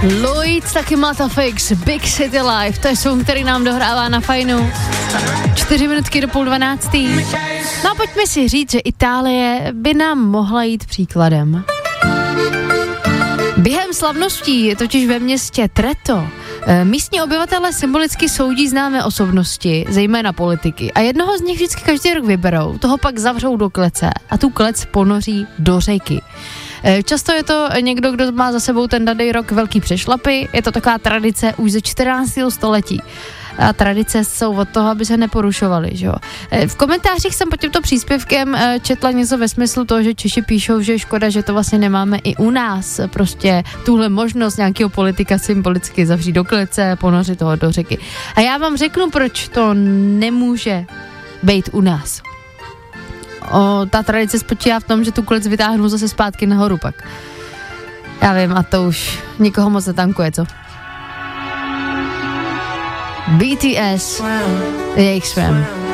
Lloyd, taky Mata Fix, Big City Life, to je song, který nám dohrává na fajnu. 4 minutky do 11:30. No a pojďme si říct, že Itálie by nám mohla jít příkladem. Během slavností, totiž ve městě Trento, místní obyvatelé symbolicky soudí známé osobnosti, zejména politiky. A jednoho z nich vždycky každý rok vyberou, toho pak zavřou do klece a tu klec ponoří do řeky. Často je to někdo, kdo má za sebou ten daný rok velký přešlapy, je to taková tradice už ze 14. století. A tradice jsou od toho, aby se neporušovaly, že jo. V komentářích jsem pod tímto příspěvkem četla něco ve smyslu toho, že Češi píšou, že je škoda, že to vlastně nemáme i u nás, prostě tuhle možnost nějakého politika symbolicky zavřít do klece, ponořit toho do řeky. A já vám řeknu, proč to nemůže být u nás. Ta tradice spočívá v tom, že tu klec vytáhnu zase zpátky nahoru pak. Já vím, a to už nikoho moc netankuje, co? BTS, jejich Swam.